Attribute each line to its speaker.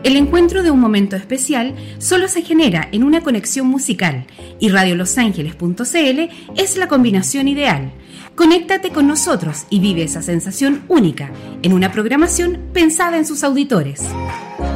Speaker 1: El encuentro de un momento especial solo se genera en una conexión musical y radiolosangeles.cl es la combinación ideal. Conéctate con nosotros y vive esa sensación única en una programación pensada en sus auditores.